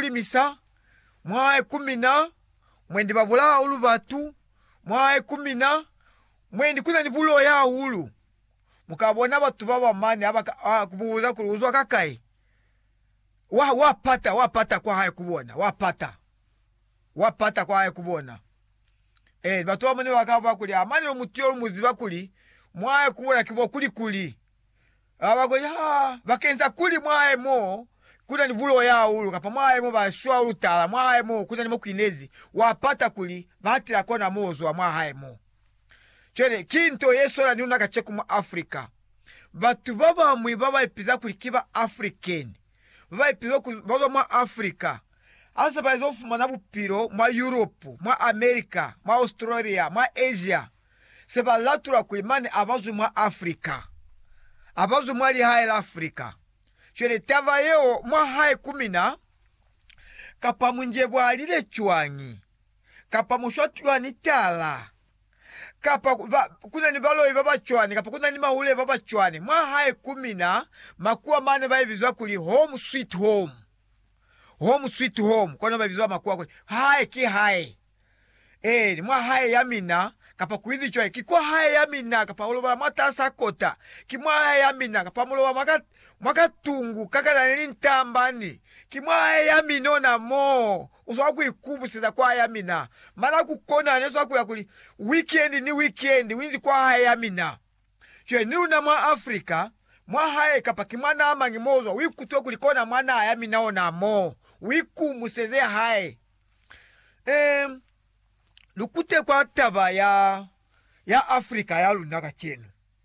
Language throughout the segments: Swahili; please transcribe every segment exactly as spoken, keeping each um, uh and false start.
balimisa mwae kumina mwendi babula ulu batu mwae kumina mwendi kuna ni bulo ya ulu mukabona batu baba mani abaka kubuza kuluzwa kakai wa wapata wapata kwa haye kubona wapata wapata kwa haye kubona eh batu bamwe bakaba kuli amani no mutyo muziba kuli mwae kubona kibo kuli kuli abago ya bakenza kuli mwae mo kuna ni bulo ya ulu kapa mwae mo bashwa ulutala mwae mo kuna ni mokwinezi wapata kuli batira kona mozo wa mwae mo chene kinto yeso la niuna kacheku mu Afrika batu baba mwi baba epiza kuli kiba African baba epiza ku baba mu Afrika asa bazo fuma na bupiro mu Europe mu America mu Australia mu Asia se balatura kuli mane abazu mu Afrika abazu mu ali hae Afrika chene tava yeo mu hae kumina kapa munje bwalire chwanyi kapa mushotwani tala kapa ba, kuna ni balo baba chwani kapa kuna ni maule baba chwani mwa hae kumina makuwa mane baibizwa kuli home sweet home home sweet home kwa baibizwa makuwa kuli hae ki hae eh mwa hae yamina kapa kuidi chwa kikwa hae yamina kapa uloba matasa kota kimwa hae yamina kapa muloba maka makatungu kakana ni ntambani kimwa hae yamino na mo uswa kuikubusiza kwa yamina mara kukona nezo akuya kuli weekend ni weekend winzi kwa hae yamina chwe ni una mwa Afrika mwa hae kapa kimwana amangi mozo wikuto kulikona mwana yamina ona mo wikumuseze hae em lukute kwa taba ya ya Afrika ya lunaka chenu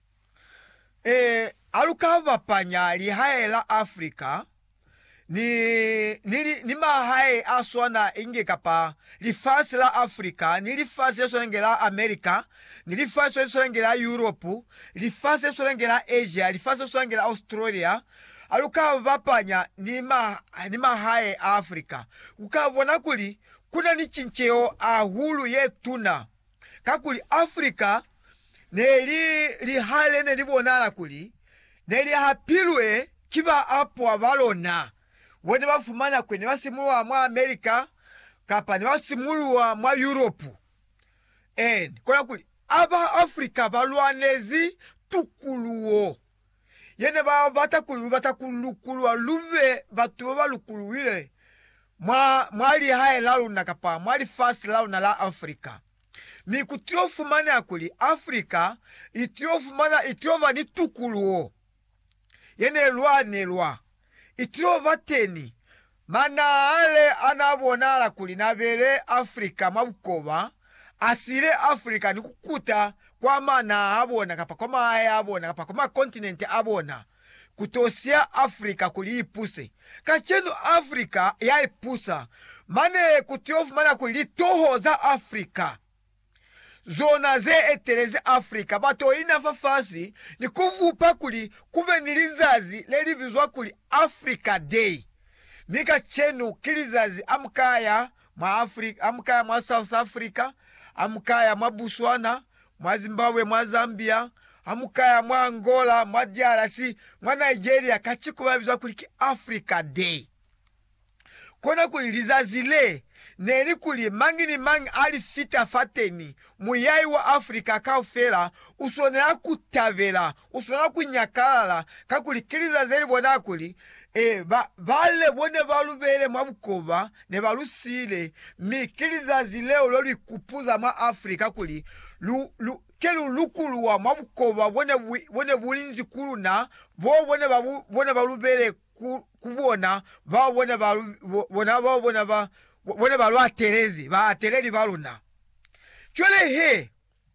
eh alukava panya li hae la Afrika ni nili nima hae aswana inge kapa li fasi la Afrika ni li fasi ya ngela Amerika ni li fasi ya ngela Europe li fasi ya ngela Asia li fasi ya ngela Australia alukava panya nima nima hae Afrika ukabona kuli kuna ni chincheo ahulu yetuna kakuli Afrika neli li hale ne libonala kuli neli hapilwe kiba apo abalona wene bafumana kwenye wasimulwa mwa Amerika kapa ni wasimulwa mwa Europe en kuna kuli aba Afrika balwanezi tukuluo yene ba batakulu batakulukulwa luve batu balukuluwile mwa mwali hae lalu nakapa mwali fast lalu na la Afrika mi kutiofu mana akuli Afrika itiofu mana itiova ni tukuluo yene lwa ne lwa itiova teni mana ale anabona la kuli nabele Afrika mabukoba asile Afrika ni kukuta kwa mana abona kapa kwa mahe abona kapa kwa continent abona kutosia Afrika kuli ipuse kachenu Afrika ya ipusa mane kutiofu mana kuli toho za Afrika zona ze etereze Afrika bato inafa fasi ni kuvupa kuli kube nilizazi leli vizwa kuli Africa Day mika chenu kilizazi amkaya mwa Afrika amkaya mwa South Africa amkaya mwa Botswana mwa Zimbabwe mwa Zambia amukaya mwa Angola mwa D R C mwa Nigeria kachiko babizwa kuli Africa Day kona kuli lizazile neli kuli mangi ni mangi ali fita fateni muyai wa Afrika kaufela usonera kutavela usonera kunyakala kakuli kiliza zeli bona kuli e ba vale bone balubele mwabukoba ne balusile mi kiliza zileo loli kupuza ma Afrika kuli lu, lu kelu lukulu wa mwabukoba bone bone bulinzi kuluna bo bone babu bone balubele ku, kubona ba bone balu bona ba bone ba bone balu aterezi ba atereli baluna chwele he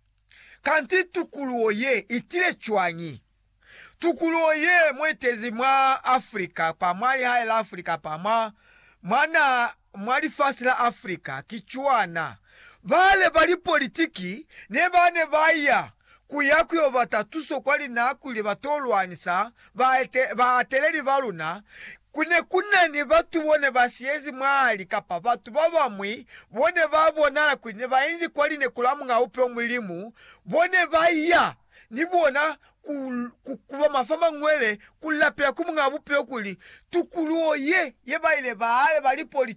kanti tukulu oye itile chwanyi tukulu oye mwetezi mwa Afrika pa mwali hae la Afrika pa mwa mwana mwali fasi la Afrika kichuana vale bali politiki ne bane baya kuyakuyo batatuso kwali na kuli batolwanisa ba ateleli baluna kune kunani batu bone basiezi mwali kapa batu babamwi bone babona kune bayinzi kwali ne kulamu nga upe omwilimu bone baya nibona kuba mafama ngwele kulapira kumunga bupe okuli tukuluo ye ye baile baale bali politiki